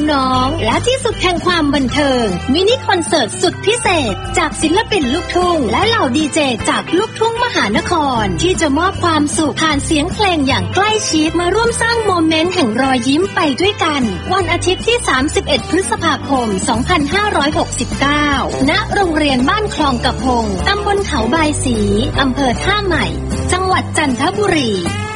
น้องๆและที่สุดแห่งความบันเทิงมินิคอนเสิร์ตสุดพิเศษจากศิลปินลูกทุ่งและเหล่าดีเจจากลูกทุ่งมหานครที่จะมอบความสุขผ่านเสียงเพลงอย่างใกล้ชิดมาร่วมสร้างโมเมนต์แห่งรอยยิ้มไปด้วยกันวันอาทิตย์ที่31พฤษภาคม2569ณโรงเรียนบ้านคลองกระพงตำบลเขาบายศรีอำเภอท่าใหม่จังหวัดจันทบุรี